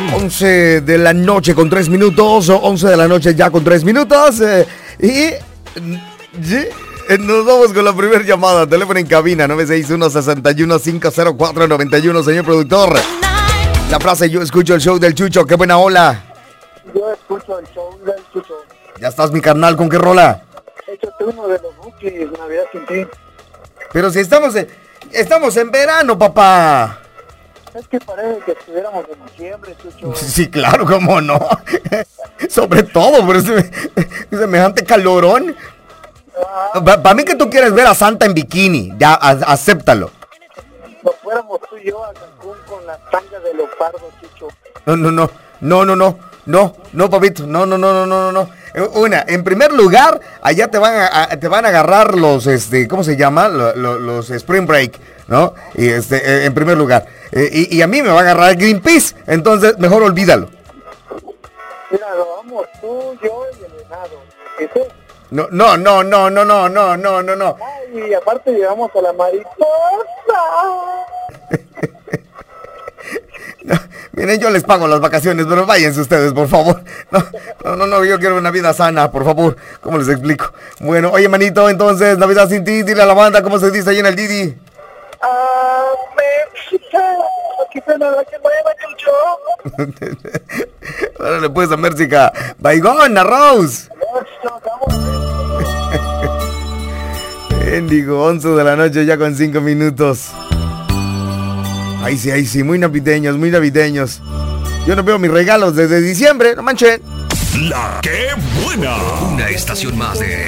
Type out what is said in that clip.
11 de la noche con 3 minutos, 11 de la noche ya con 3 minutos. Nos vamos con la primera llamada. Teléfono en cabina 961-61-504-91. Señor productor, la frase yo escucho el show del Chucho. Qué buena ola. Yo escucho el show del Chucho. Ya estás, mi carnal. ¿Con qué rola? Échate uno de los Bukis, Navidad sin ti. Pero si estamos en verano, papá. Es que parece que estuviéramos en diciembre, Chucho. Sí, claro, cómo no. Sobre todo por ese semejante calorón. Para mí que tú quieres ver a Santa en bikini. Ya, acéptalo. No fuéramos tú y yo a Cancún con las tangas de leopardo, Chucho. No, papito. No. Una, en primer lugar, allá te van a agarrar los, ¿cómo se llama? Los Spring Break, ¿no? Y en primer lugar. Y a mí me va a agarrar Greenpeace. Entonces, mejor olvídalo. Mira, vamos tú, yo y el venado. ¿Ese? No. Ay, y aparte llevamos a la mariposa. No, miren, yo les pago las vacaciones, pero váyanse ustedes, por favor. No, yo quiero una vida sana, por favor. ¿Cómo les explico? Bueno, oye, manito, entonces, Navidad sin ti, dile a la banda, ¿cómo se dice ahí en el Didi? Aquí se nada que mueva, Chucho. Ahora le puedes a Mércica. Baigón, arroz. Digo, 11 de la noche ya con 5 minutos. Ahí sí, muy navideños. Yo no veo mis regalos desde diciembre, no manchen. La que buena. Una estación más de